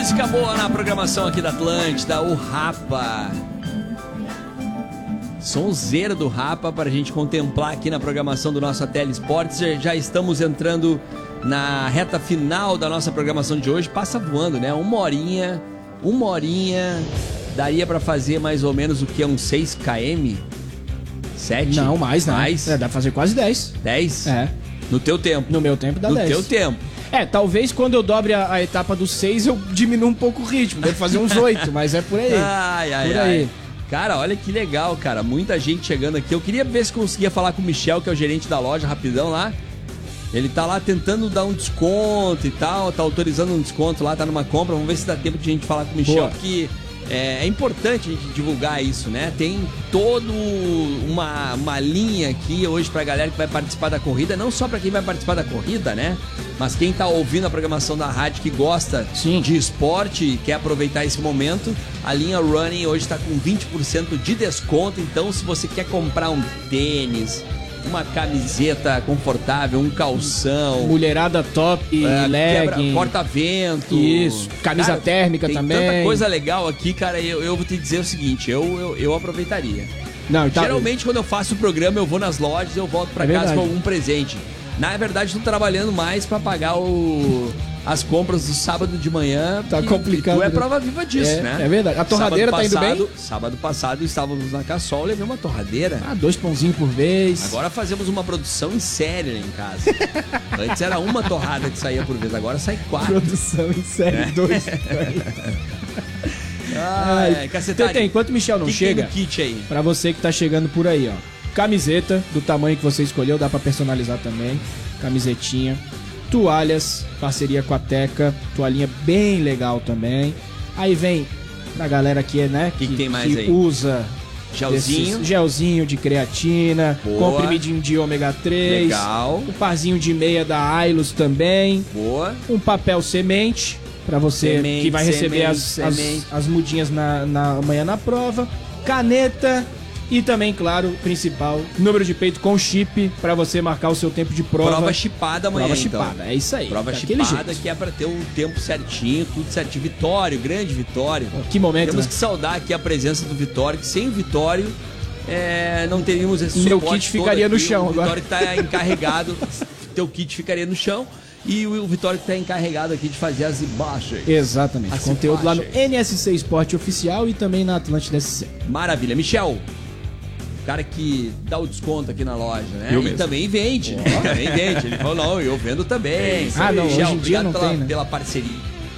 Música boa na programação aqui da Atlântida, o Rapa. Sonzeira do Rapa para a gente contemplar aqui na programação do nosso Tele Esportes. Já estamos entrando na reta final da nossa programação de hoje. Passa voando, né? Uma horinha. Daria para fazer mais ou menos o que? Uns 6 km? 7? Não, mais, né? Mais? Dá pra fazer quase 10. 10? É. No teu tempo? No meu tempo dá 10. No teu tempo. Talvez quando eu dobre a etapa dos 6 eu diminua um pouco o ritmo. Devo fazer uns 8, mas é por aí. Ai. Cara, olha que legal, cara. Muita gente chegando aqui. Eu queria ver se conseguia falar com o Michel, que é o gerente da loja, rapidão lá. Ele tá lá tentando dar um desconto e tal, tá autorizando um desconto lá, tá numa compra. Vamos ver se dá tempo de a gente falar com o Michel, porque é importante a gente divulgar isso, né? Tem toda uma linha aqui hoje pra galera que vai participar da corrida, não só pra quem vai participar da corrida, né? Mas quem tá ouvindo a programação da rádio que gosta de esporte e quer aproveitar esse momento, a linha Running hoje tá com 20% de desconto. Então, se você quer comprar um tênis, uma camiseta confortável, um calção, mulherada top, legging, porta-vento, isso, camisa térmica tem também. Tanta coisa legal aqui, cara. Eu vou te dizer o seguinte, eu aproveitaria. Geralmente quando eu faço o programa eu vou nas lojas, eu volto pra casa com algum presente. Na verdade, tô trabalhando mais pra pagar as compras do sábado de manhã. Tá complicado. Tu é prova viva disso, né? É verdade. A torradeira tá indo bem? Sábado passado estávamos na Cassol, levei uma torradeira. 2 pãozinhos por vez. Agora fazemos uma produção em série lá em casa. Antes era uma torrada que saía por vez, agora sai 4. Produção em série, 2. Tem, enquanto o Michel não chega, tem no kit aí? Pra você que tá chegando por aí, ó. Camiseta do tamanho que você escolheu, dá pra personalizar também. Camisetinha. Toalhas, parceria com a Teca. Toalhinha bem legal também. Aí vem pra galera que tem mais que aí? Usa gelzinho de creatina. Boa. Comprimidinho de ômega 3. Legal. Um parzinho de meia da Ailus também. Boa. Um papel semente pra você que vai receber as mudinhas amanhã na prova. Caneta. E também, claro, principal, número de peito com chip pra você marcar o seu tempo de prova. Prova chipada amanhã, Prova chipada, é isso aí. Prova chipada que é pra ter um tempo certinho, tudo certinho. Vitório, grande Vitório. Que momento, Temos que saudar aqui a presença do Vitório, que sem o Vitório não teríamos esse suporte. Meu kit ficaria no chão agora. O Vitório que tá encarregado, teu kit ficaria no chão. E o Vitório que tá encarregado aqui de fazer as imagens. Exatamente. Conteúdo lá no NSC Esporte Oficial e também na Atlântida SC. Maravilha. Michel, cara que dá o desconto aqui na loja, né? Eu e mesmo. também vende. Ele falou, não, eu vendo também. Não, Michel, hoje em dia não tem, né? pela parceria.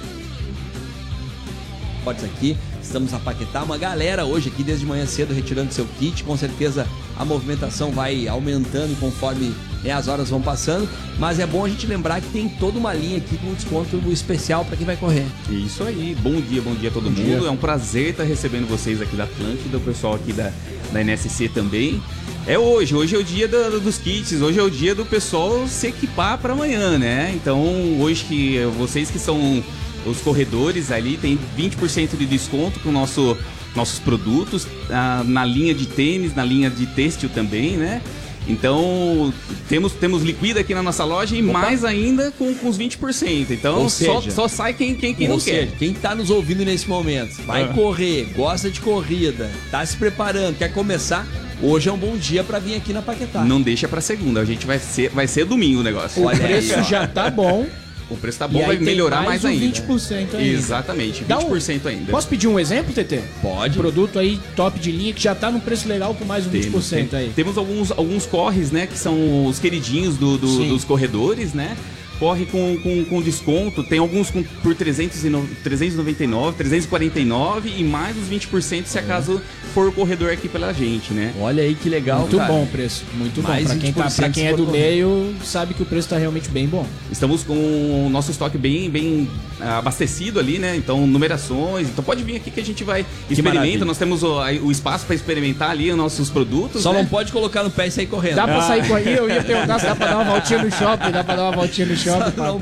Pode aqui, estamos a Paquetá, uma galera hoje aqui desde manhã cedo retirando seu kit, com certeza a movimentação vai aumentando conforme as horas vão passando, mas é bom a gente lembrar que tem toda uma linha aqui com um desconto especial para quem vai correr. Isso aí, bom dia a todo mundo. É um prazer estar recebendo vocês aqui da Atlântida, o pessoal aqui da NSC também. Hoje é o dia dos kits, hoje é o dia do pessoal se equipar para amanhã, né? Então, hoje que vocês que são os corredores ali, tem 20% de desconto com nossos produtos, na linha de tênis, na linha de têxtil também, né? Então, temos liquida aqui na nossa loja e mais ainda com os 20%. Então, só sai quem não quer. Quem tá nos ouvindo nesse momento, vai correr, gosta de corrida, tá se preparando, quer começar, hoje é um bom dia pra vir aqui na Paquetá. Não deixa pra segunda, a gente vai ser domingo o negócio. O preço já tá bom. O preço tá bom, vai melhorar mais ainda. 20% ainda. Exatamente, 20% ainda. Posso pedir um exemplo, TT? Pode. Um produto aí top de linha que já tá num preço legal com mais um 20% aí. Temos alguns corres, né, que são os queridinhos dos corredores, né? Corre com desconto, tem alguns por 399, 349 e mais os 20% se acaso for o corredor aqui pela gente, né? Olha aí que legal, muito cara. Bom o preço, muito mais bom. Pra quem é do meio, sabe que o preço tá realmente bem bom. Estamos com o nosso estoque bem abastecido ali, né? Então, numerações. Então, pode vir aqui que a gente vai experimenta. Nós temos o espaço para experimentar ali os nossos produtos. Só não pode colocar no pé e sair correndo. Dá pra sair correndo. Eu ia perguntar se dá pra dar uma voltinha no shopping.